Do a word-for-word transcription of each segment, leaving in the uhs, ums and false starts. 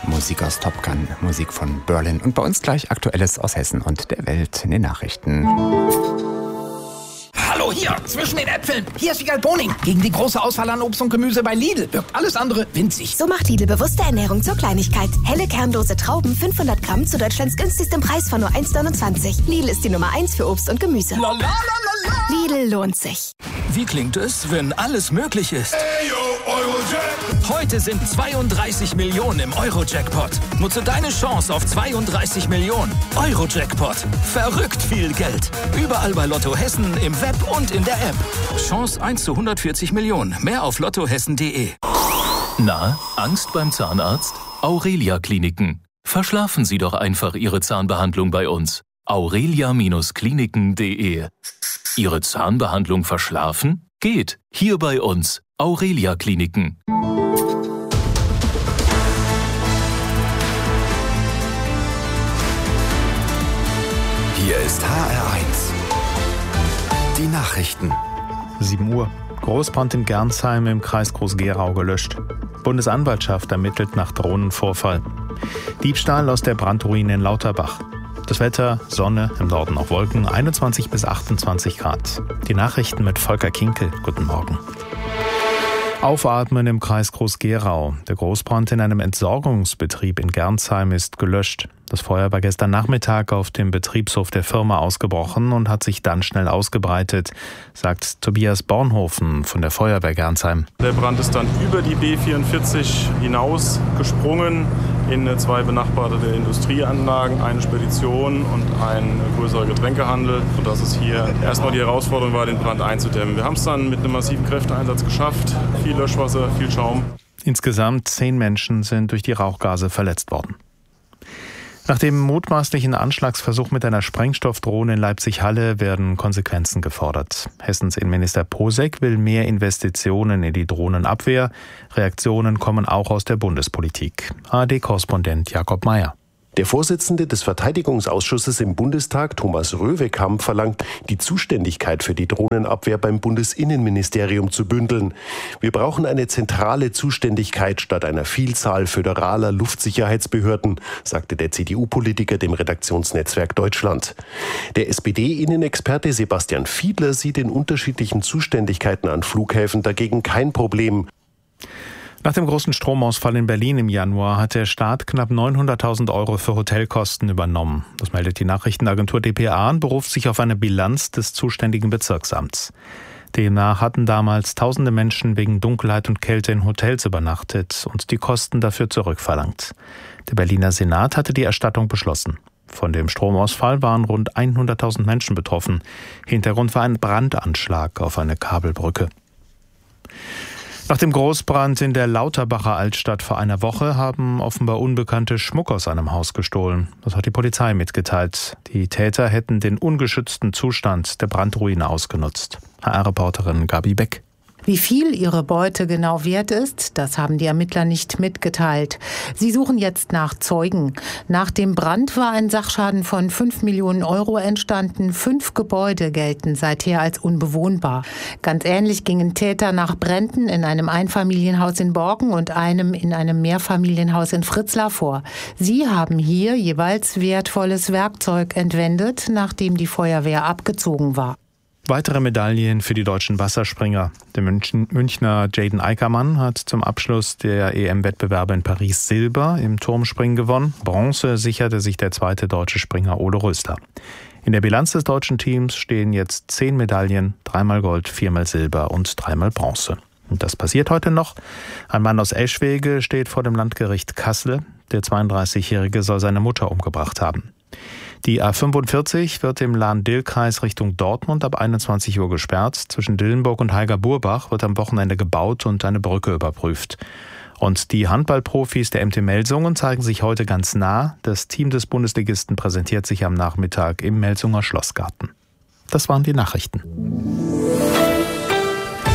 Musik aus Top Gun, Musik von Berlin und bei uns gleich Aktuelles aus Hessen und der Welt in den Nachrichten. Hallo, hier, zwischen den Äpfeln. Hier ist Wiegald Boning. Gegen die große Auswahl an Obst und Gemüse bei Lidl wirkt alles andere winzig. So macht Lidl bewusste Ernährung zur Kleinigkeit. Helle kernlose Trauben, fünfhundert Gramm zu Deutschlands günstigstem Preis von nur eins neunundzwanzig. Lidl ist die Nummer eins für Obst und Gemüse. La, la, la, la, la. Lidl lohnt sich. Wie klingt es, wenn alles möglich ist? Ayo, Eurojack. Heute sind zweiunddreißig Millionen im Euro-Jackpot. Nutze deine Chance auf zweiunddreißig Millionen. Euro-Jackpot. Verrückt viel Geld. Überall bei Lotto Hessen, im Web und in der App. Chance eins zu hundertvierzig Millionen. Mehr auf lottohessen punkt de. Na, Angst beim Zahnarzt? Aurelia Kliniken. Verschlafen Sie doch einfach Ihre Zahnbehandlung bei uns. aurelia Kliniken punkt de. Ihre Zahnbehandlung verschlafen? Geht. Hier bei uns. Aurelia Kliniken. Hier ist H R eins. Die Nachrichten. sieben Uhr. Großbrand in Gernsheim im Kreis Groß-Gerau gelöscht. Bundesanwaltschaft ermittelt nach Drohnenvorfall. Diebstahl aus der Brandruine in Lauterbach. Das Wetter, Sonne, im Norden auch Wolken, einundzwanzig bis achtundzwanzig Grad. Die Nachrichten mit Volker Kinkel. Guten Morgen. Aufatmen im Kreis Groß-Gerau. Der Großbrand in einem Entsorgungsbetrieb in Gernsheim ist gelöscht. Das Feuer war gestern Nachmittag auf dem Betriebshof der Firma ausgebrochen und hat sich dann schnell ausgebreitet, sagt Tobias Bornhofen von der Feuerwehr Gernsheim. Der Brand ist dann über die B vierundvierzig hinaus gesprungen in zwei benachbarte Industrieanlagen, eine Spedition und ein größerer Getränkehandel. Und das ist hier erstmal die Herausforderung war, den Brand einzudämmen. Wir haben es dann mit einem massiven Kräfteeinsatz geschafft. Viel Löschwasser, viel Schaum. Insgesamt zehn Menschen sind durch die Rauchgase verletzt worden. Nach dem mutmaßlichen Anschlagsversuch mit einer Sprengstoffdrohne in Leipzig-Halle werden Konsequenzen gefordert. Hessens Innenminister Posek will mehr Investitionen in die Drohnenabwehr. Reaktionen kommen auch aus der Bundespolitik. A R D-Korrespondent Jakob Mayer. Der Vorsitzende des Verteidigungsausschusses im Bundestag, Thomas Röwekamp, verlangt, die Zuständigkeit für die Drohnenabwehr beim Bundesinnenministerium zu bündeln. Wir brauchen eine zentrale Zuständigkeit statt einer Vielzahl föderaler Luftsicherheitsbehörden, sagte der C D U-Politiker dem Redaktionsnetzwerk Deutschland. Der S P D-Innenexperte Sebastian Fiedler sieht in unterschiedlichen Zuständigkeiten an Flughäfen dagegen kein Problem. Nach dem großen Stromausfall in Berlin im Januar hat der Staat knapp neunhunderttausend Euro für Hotelkosten übernommen. Das meldet die Nachrichtenagentur D P A und beruft sich auf eine Bilanz des zuständigen Bezirksamts. Demnach hatten damals tausende Menschen wegen Dunkelheit und Kälte in Hotels übernachtet und die Kosten dafür zurückverlangt. Der Berliner Senat hatte die Erstattung beschlossen. Von dem Stromausfall waren rund hunderttausend Menschen betroffen. Hintergrund war ein Brandanschlag auf eine Kabelbrücke. Nach dem Großbrand in der Lauterbacher Altstadt vor einer Woche haben offenbar Unbekannte Schmuck aus einem Haus gestohlen. Das hat die Polizei mitgeteilt. Die Täter hätten den ungeschützten Zustand der Brandruine ausgenutzt. H R-Reporterin Gabi Beck. Wie viel ihre Beute genau wert ist, das haben die Ermittler nicht mitgeteilt. Sie suchen jetzt nach Zeugen. Nach dem Brand war ein Sachschaden von fünf Millionen Euro entstanden. Fünf Gebäude gelten seither als unbewohnbar. Ganz ähnlich gingen Täter nach Bränden in einem Einfamilienhaus in Borken und einem in einem Mehrfamilienhaus in Fritzlar vor. Sie haben hier jeweils wertvolles Werkzeug entwendet, nachdem die Feuerwehr abgezogen war. Weitere Medaillen für die deutschen Wasserspringer. Der München, Münchner Jaden Eickermann hat zum Abschluss der E M-Wettbewerbe in Paris Silber im Turmspringen gewonnen. Bronze sicherte sich der zweite deutsche Springer Ole Rösler. In der Bilanz des deutschen Teams stehen jetzt zehn Medaillen, dreimal Gold, viermal Silber und dreimal Bronze. Und das passiert heute noch. Ein Mann aus Eschwege steht vor dem Landgericht Kassel. Der zweiunddreißigjährige soll seine Mutter umgebracht haben. Die A fünfundvierzig wird im Lahn-Dill-Kreis Richtung Dortmund ab einundzwanzig Uhr gesperrt. Zwischen Dillenburg und Heiger-Burbach wird am Wochenende gebaut und eine Brücke überprüft. Und die Handballprofis der M T Melsungen zeigen sich heute ganz nah. Das Team des Bundesligisten präsentiert sich am Nachmittag im Melsunger Schlossgarten. Das waren die Nachrichten.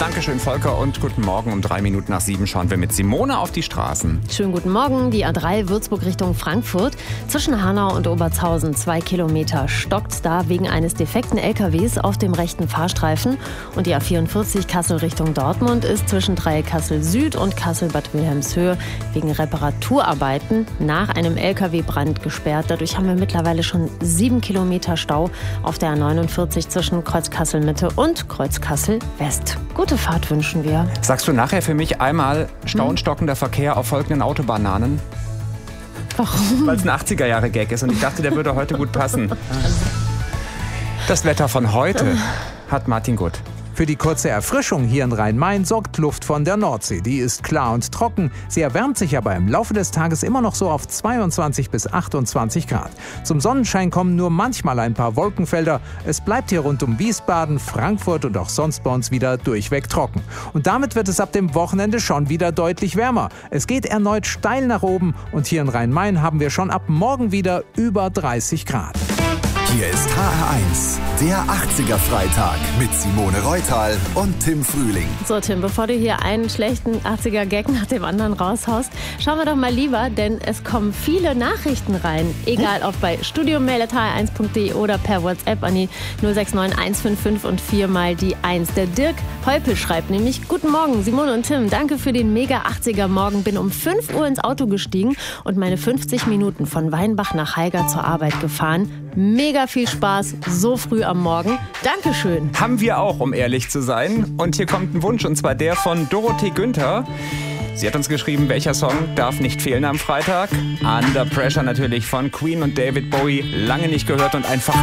Dankeschön, Volker, und guten Morgen. Um drei Minuten nach sieben schauen wir mit Simone auf die Straßen. Schönen guten Morgen. Die A drei Würzburg Richtung Frankfurt. Zwischen Hanau und Obertshausen zwei Kilometer stockt da wegen eines defekten L K Ws auf dem rechten Fahrstreifen. Und die A vierundvierzig Kassel Richtung Dortmund ist zwischen Dreieck Kassel Süd und Kassel-Bad Wilhelmshöhe wegen Reparaturarbeiten nach einem L K W-Brand gesperrt. Dadurch haben wir mittlerweile schon sieben Kilometer Stau auf der A neunundvierzig zwischen Kreuz Kassel Mitte und Kreuz Kassel West. Gute Fahrt wünschen wir. Sagst du nachher für mich einmal Stau und stockender Verkehr auf folgenden Autobahnen? Warum? Weil es ein achtziger-Jahre-Gag ist und ich dachte, der würde heute gut passen. Das Wetter von heute hat Martin Gutt. Für die kurze Erfrischung hier in Rhein-Main sorgt Luft von der Nordsee. Die ist klar und trocken. Sie erwärmt sich aber im Laufe des Tages immer noch so auf zweiundzwanzig bis achtundzwanzig Grad. Zum Sonnenschein kommen nur manchmal ein paar Wolkenfelder. Es bleibt hier rund um Wiesbaden, Frankfurt und auch sonst bei uns wieder durchweg trocken. Und damit wird es ab dem Wochenende schon wieder deutlich wärmer. Es geht erneut steil nach oben und hier in Rhein-Main haben wir schon ab morgen wieder über dreißig Grad. Hier ist H R eins, der achtziger-Freitag mit Simone Reutal und Tim Frühling. So Tim, bevor du hier einen schlechten achtziger-Gag nach dem anderen raushaust, schauen wir doch mal lieber, denn es kommen viele Nachrichten rein. Egal ob bei studiomail at h r eins punkt d e oder per WhatsApp an die null sechs neun eins fünf fünf und vier mal die eins. Der Dirk Heupel schreibt nämlich: Guten Morgen Simone und Tim, danke für den mega achtziger-Morgen. Bin um fünf Uhr ins Auto gestiegen und meine fünfzig Minuten von Weinbach nach Haiger zur Arbeit gefahren. Mega viel Spaß, so früh am Morgen. Dankeschön. Haben wir auch, um ehrlich zu sein. Und hier kommt ein Wunsch, und zwar der von Dorothee Günther. Sie hat uns geschrieben, welcher Song darf nicht fehlen am Freitag? Under Pressure natürlich von Queen und David Bowie. Lange nicht gehört und einfach